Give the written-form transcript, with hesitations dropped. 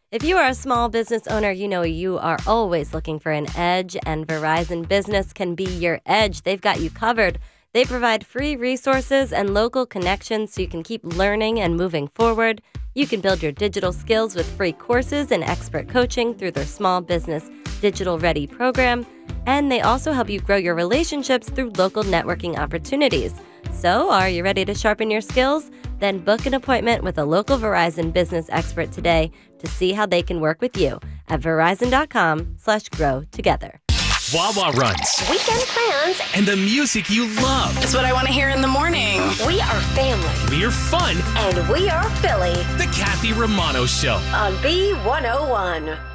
If you are a small business owner, you know you are always looking for an edge, and Verizon Business can be your edge. They've got you covered. They provide free resources and local connections so you can keep learning and moving forward. You can build your digital skills with free courses and expert coaching through their Small Business Digital Ready program. And they also help you grow your relationships through local networking opportunities. So, are you ready to sharpen your skills? Then book an appointment with a local Verizon business expert today to see how they can work with you at verizon.com/grow together. Wawa runs. Weekend plans. And the music you love. It's what I want to hear in the morning. We are family. We're fun. And we are Philly. The Kathy Romano Show. On B101.